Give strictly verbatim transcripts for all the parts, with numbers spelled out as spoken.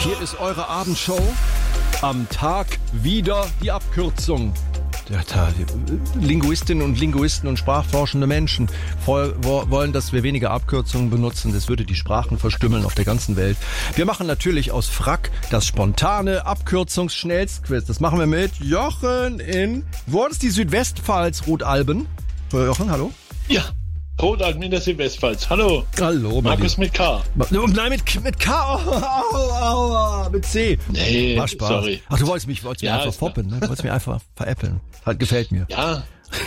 Hier ist eure Abendshow. Am Tag wieder die Abkürzung. Ja, da, Linguistinnen und Linguisten und sprachforschende Menschen voll, wo, wollen, dass wir weniger Abkürzungen benutzen. Das würde die Sprachen verstümmeln auf der ganzen Welt. Wir machen natürlich aus Frack das spontane Abkürzungsschnellstquiz. Das machen wir mit Jochen in... Wo ist die Südwestpfalz, Rotalben? Jochen, hallo? Ja, Rotalben in der Südwestpfalz. Hallo. Hallo, Markus mit K. Nein, mit, mit K. Oh, oh, oh, mit C. Nee, war Spaß. Sorry. Ach, du wolltest mich, wolltest ja, mich einfach foppen, ne? Du wolltest mich einfach veräppeln. Halt, gefällt mir. Ja.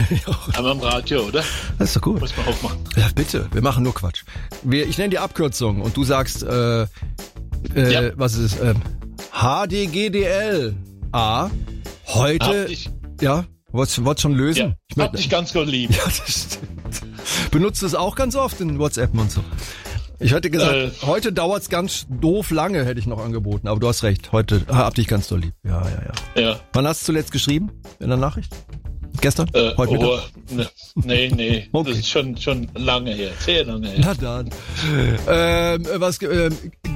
Aber am Radio, oder? Das ist doch gut. Muss man auch machen. Ja, bitte. Wir machen nur Quatsch. Wir, ich nenne die Abkürzung und du sagst, äh, äh, ja. was ist es? Ähm, H D G D L A. Heute, ich, ja, wolltest du schon lösen? Ja, ich hab dich ganz gut lieb. Ja, das stimmt. Benutzt es auch ganz oft in WhatsApp und so. Ich hätte gesagt, äh, heute dauert's ganz doof lange, hätte ich noch angeboten. Aber du hast recht, heute hab dich ganz doll lieb. Ja, ja, ja. Ja. Wann hast du zuletzt geschrieben in der Nachricht? Gestern? Äh, heute oh, Mittag? Ne, nee, nee. Okay. Das ist schon, schon lange her. Sehr lange her. Na dann. Ähm, was, ähm,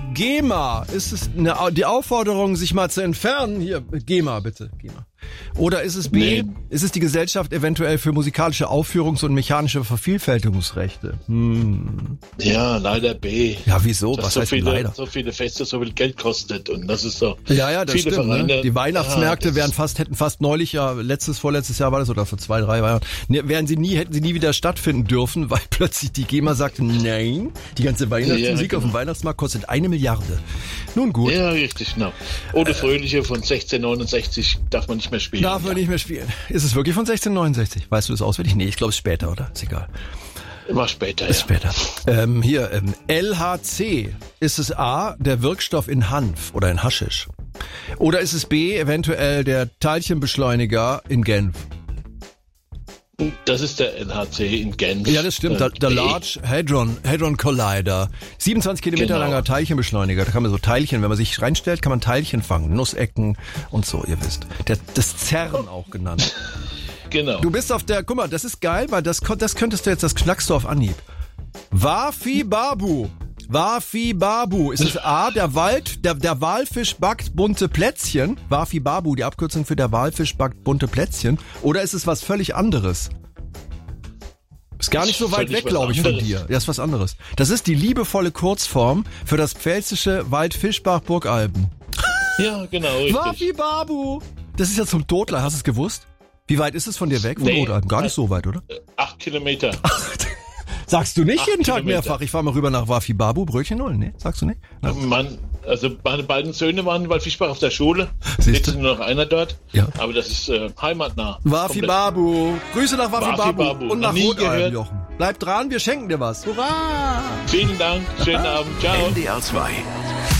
GEMA, ist es eine, die Aufforderung, sich mal zu entfernen? Hier, GEMA, bitte, GEMA. Oder ist es B, nee. Ist es die Gesellschaft eventuell für musikalische Aufführungs- und mechanische Vervielfältigungsrechte? Hm. Ja, leider B. Ja, wieso? Dass Was so heißt viele, leider? so viele Feste so viel Geld kostet und das ist so. Ja, ja, das viele stimmt. Vereine, Ne? Die Weihnachtsmärkte ja, wären fast, hätten fast neulich, ja, letztes, vorletztes Jahr war das, oder vor zwei, drei Jahren, ne, wären sie nie, hätten sie nie wieder stattfinden dürfen, weil plötzlich die GEMA sagte, nein, die ganze Weihnachtsmusik ja, genau. auf dem Weihnachtsmarkt kostet eine Milliarde. Nun gut. Ja, richtig, genau. Oder Fröhliche von sechzehnhundertneunundsechzig darf man nicht mehr spielen. Darf man nicht mehr spielen. Ist es wirklich von sechzehnhundertneunundsechzig? Weißt du das auswendig? Nee, ich glaube, es ist später, oder? Ist egal. War später, ist ja. später. Ähm, hier, ähm, L H C. Ist es A, der Wirkstoff in Hanf oder in Haschisch? Oder ist es B, eventuell der Teilchenbeschleuniger in Genf? Das ist der L H C in Genf. Ja, das stimmt. Der, der Large Hadron, Hadron Collider. siebenundzwanzig Kilometer genau. langer Teilchenbeschleuniger. Da kann man so Teilchen, wenn man sich reinstellt, kann man Teilchen fangen. Nussecken und so, ihr wisst. Der, das CERN auch genannt. Genau. Du bist auf der, guck mal, das ist geil, weil das, das könntest du jetzt, das knackst du auf Anhieb. Wafi Babu. Wafi Babu. Ist es A, der Wald, der, der Walfisch backt bunte Plätzchen? Wafi Babu, die Abkürzung für der Walfisch backt bunte Plätzchen. Oder ist es was völlig anderes? Ist gar nicht so weit weg, glaube ich, von dir. Ja, ist was anderes. Das ist die liebevolle Kurzform für das pfälzische Waldfischbach-Burgalben. Ja, genau, richtig. Wafi Babu. Das ist ja zum Totler, hast du es gewusst? Wie weit ist es von dir weg, von nee, Rotalben? Gar nicht so weit, oder? Acht Kilometer. Sagst du nicht Acht jeden Tag Kilometer. mehrfach, ich fahre mal rüber nach Wafi Babu, Brötchen holen? Nee, sagst du nicht? Nein. Mann, also meine beiden Söhne waren bei Fischbach auf der Schule. Siehst Jetzt du? ist nur noch einer dort. Ja. Aber das ist äh, heimatnah. Wafi Komplett. Babu. Grüße nach Wafi, Wafi Babu. Babu. Und nach Nie Rotalben, gehört. Jochen. Bleib dran, wir schenken dir was. Hurra! Vielen Dank, schönen Abend, ciao. N D R zwei.